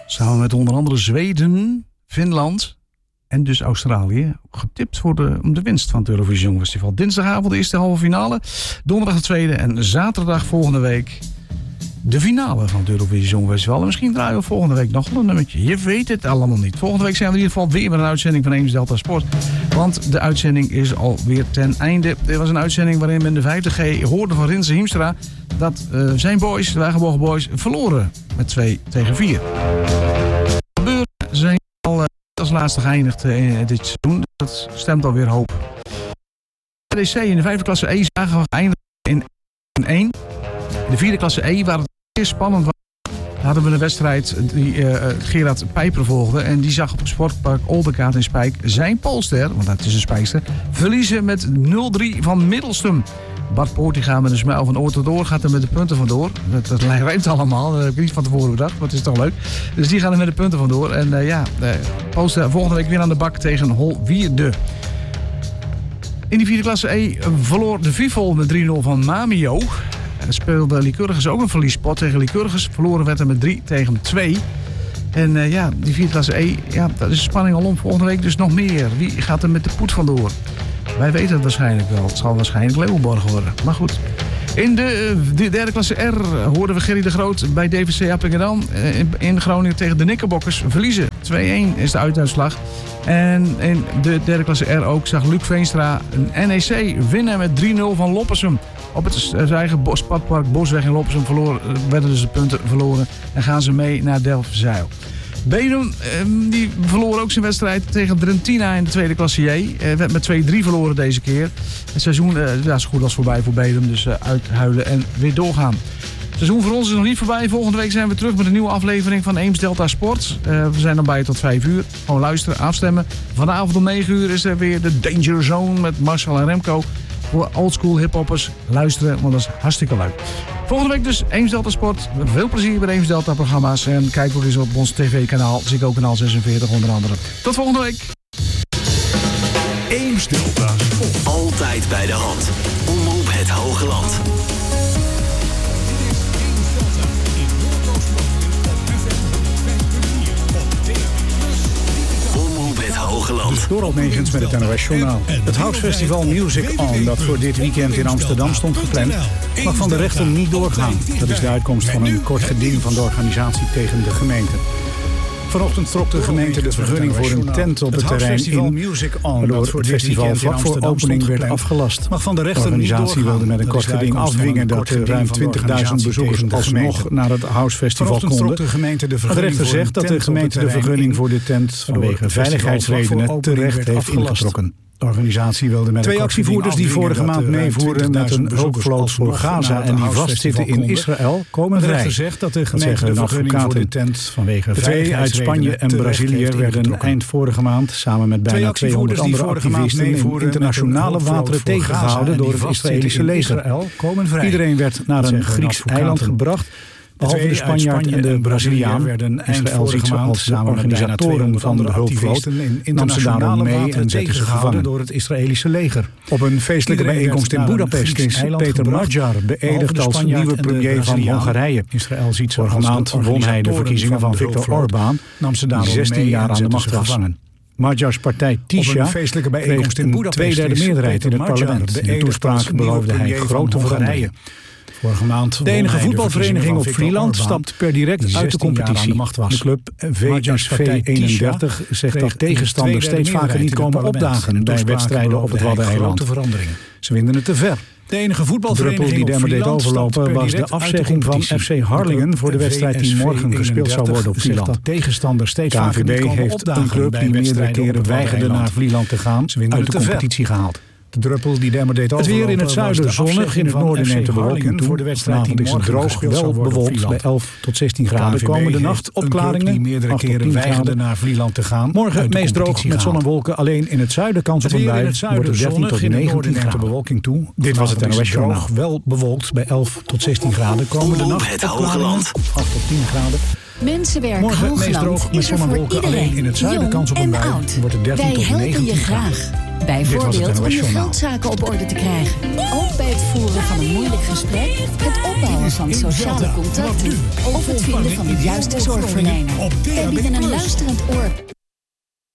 Samen met onder andere Zweden, Finland en dus Australië. Getipt om de winst van het Eurovisie Songfestival. Dinsdagavond de eerste halve finale. Donderdag de tweede en zaterdag volgende week de finale van het Eurovisie Songfestival. En misschien draaien we volgende week nog een nummertje. Je weet het allemaal niet. Volgende week zijn we in ieder geval weer met een uitzending van Eems Delta Sport. Want de uitzending is alweer ten einde. Dit was een uitzending waarin men de 5G hoorde van Rinse Hiemstra dat zijn boys, de Wagenborg Boys, verloren met 2-4. Gebeuren zijn al als laatste geëindigd dit seizoen. Dat stemt alweer hoop. De DC in de 5e klasse E zagen we geëindigd in 1. In de 4e klasse E, waar het zeer spannend was, hadden we een wedstrijd die Gerard Pijper volgde. En die zag op het sportpark Oldenkaart in Spijk zijn Polster, want dat is een Spijkster, verliezen met 0-3 van Middelstum. Bart Poortinga met een smijl van oor tot oor gaat er met de punten vandoor. Dat rijmt allemaal, dat heb ik niet van tevoren bedacht, maar het is toch leuk. Dus die gaan er met de punten vandoor. En Polster volgende week weer aan de bak tegen Holwierde. In die 4e klasse E verloor de Vivol met 3-0 van Mamio. En speelde Lycurgus ook een verliespot tegen Lycurgus. Verloren werd er met 3-2. En die 4e klasse E, daar is de spanning al om. Volgende week dus nog meer. Wie gaat er met de poet vandoor? Wij weten het waarschijnlijk wel. Het zal waarschijnlijk Leeuwenborg worden. Maar goed. In de 3e klasse R hoorden we Gerry de Groot bij DVC Appingedam in Groningen tegen de Knickerbockers verliezen. 2-1 is de uitslag. En in de 3e klasse R ook zag Luc Veenstra een NEC winnen met 3-0 van Loppersum. Op het eigen sportpark Bosweg in Loppersum werden dus de punten verloren en gaan ze mee naar Delfzijl. Bedum die verloor ook zijn wedstrijd tegen Drentina in de 2e klasse J. Werd met 2-3 verloren deze keer. Het seizoen is goed als voorbij voor Bedum, dus uithuilen en weer doorgaan. Het seizoen voor ons is nog niet voorbij. Volgende week zijn we terug met een nieuwe aflevering van Eems Delta Sport. We zijn dan bij je tot 5 uur. Gewoon luisteren, afstemmen. Vanavond om 9 uur is er weer de Danger Zone met Marcel en Remco. Voor oldschool hiphoppers luisteren, want dat is hartstikke leuk. Volgende week dus Eems Delta Sport. Veel plezier bij de Eems Delta programma's. En kijk ook eens op ons tv-kanaal, Ziggo kanaal 46 onder andere. Tot volgende week. Eems Delta Sport. Altijd bij de hand. Omroep het Hoge Land. Dus Dorald Megens met het NOS Journaal. Het House Festival Music On, dat voor dit weekend in Amsterdam stond gepland, mag van de rechter niet doorgaan. Dat is de uitkomst van een kort geding van de organisatie tegen de gemeente. Vanochtend trok de gemeente de vergunning voor een tent op het terrein in, waardoor het festival vlak voor opening werd afgelast. De organisatie wilde met een kort geding afdwingen dat er ruim 20.000 bezoekers alsnog naar het House Festival konden. Maar de rechter zegt dat de gemeente de vergunning voor de tent vanwege veiligheidsredenen terecht heeft ingetrokken. De organisatie wilde met 2 actievoerders die vorige maand meevoeren met een hulpvloot voor Gaza en die vastzitten in Israël komen vrij. Dat zeggen een advocaat in tent vanwege de 2 uit Spanje en Brazilië werden eind vorige maand samen met bijna 200 andere activisten in internationale wateren tegengehouden door het Israëlische leger. Iedereen werd naar een Grieks eiland gebracht. Behalve de Spanjaard en de Braziliaan. Israël ziet ze als de organisatoren van de hulpvloot. Nam ze daarom mee en zetten ze gevangen door het Israëlische leger. Op een feestelijke bijeenkomst in Boedapest is Peter Magyar beëdigd als nieuwe premier van Hongarije. Vorige maand won hij de verkiezingen van Viktor Orbán. Die 16 jaar aan de macht was. Magyars partij Tisha kreeg een 2/3 meerderheid in het parlement. In een toespraak beloofde hij grote veranderingen. De enige voetbalvereniging op Vlieland stapt per direct uit de competitie. De club VSV31 zegt dat tegenstanders steeds vaker niet komen opdagen bij wedstrijden op het Waddeneiland. Ze vinden het te ver. De enige voetbalvereniging die daarmee deed overlopen was de afzegging van FC Harlingen voor de wedstrijd die morgen gespeeld zou worden op Vlieland. De KNVB heeft een club die meerdere keren weigerde naar Vlieland te gaan uit de competitie gehaald. De druppel die Demmer deed overlopen. Het weer in het zuiden zonnig, in het noorden neemt de bewolking toe. Vanavond is het droog, wel bewolkt bij 11 tot 16 graden. Komende nacht opklaringen, die meerdere keren weigerden naar Vlieland te gaan. Morgen het meest droog met zon en wolken, alleen in het zuiden kans op een bui. Wordt het 13 tot 19 graden. De bewolking toe. Dit was het NOS Journaal. Wel bewolkt bij 11 tot 16 graden. Komende nacht opklaringen, 8 tot 10 graden. Mensenwerk Morgen het meest Hoogland droog met is er zon en voor wolken. iedereen, Alleen in het zuiden jong kans op een en bui. oud. Wordt het 13 Wij tot helpen 19 je graden. graag. Bijvoorbeeld om NOS je Journaal. geldzaken op orde te krijgen. Ook bij het voeren van een moeilijk gesprek, het opbouwen van sociale contacten of het vinden van de juiste zorgverlener. Wij bieden een luisterend oor